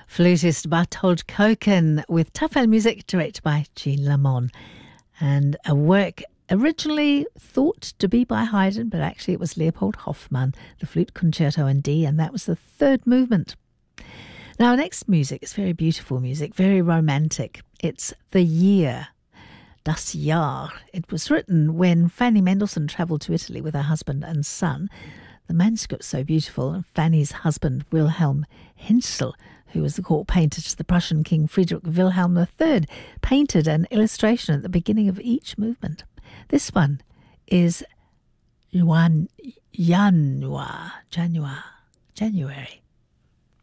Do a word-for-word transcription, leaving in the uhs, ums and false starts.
Flutist Barthold Koken with Tafel music directed by Jean Lamont, and a work originally thought to be by Haydn, but actually it was Leopold Hoffmann, the Flute Concerto in D, and that was the third movement. Now, our next music is very beautiful music, very romantic. It's The Year, Das Jahr. It was written when Fanny Mendelssohn travelled to Italy with her husband and son. The manuscript's so beautiful, and Fanny's husband, Wilhelm Hentschel, who was the court painter to the Prussian King Friedrich Wilhelm the Third, painted an illustration at the beginning of each movement. This one is Juan, Januar, Januar, January.